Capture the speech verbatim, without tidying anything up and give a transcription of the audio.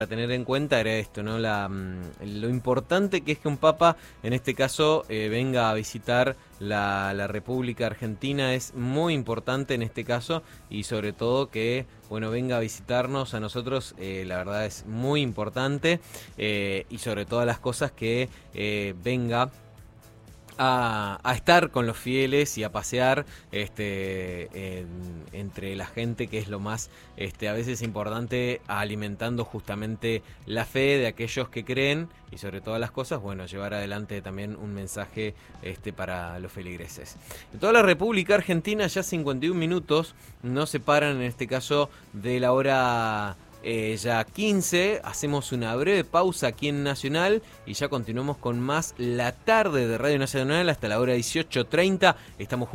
a tener en cuenta era esto, ¿no? La, lo importante que es que un papa, en este caso, eh, venga a visitar la, la República Argentina, es muy importante en este caso, y sobre todo que, bueno, venga a visitarnos a nosotros, eh, la verdad es muy importante, eh, y sobre todas las cosas que eh, venga A, a estar con los fieles y a pasear este, en, entre la gente, que es lo más este, a veces importante, alimentando justamente la fe de aquellos que creen, y sobre todas las cosas, bueno, llevar adelante también un mensaje este, para los feligreses. En toda la República Argentina ya cincuenta y un minutos nos separan en este caso de la hora Eh, ya quince, hacemos una breve pausa aquí en Nacional y ya continuamos con más la tarde de Radio Nacional hasta la hora dieciocho treinta. Estamos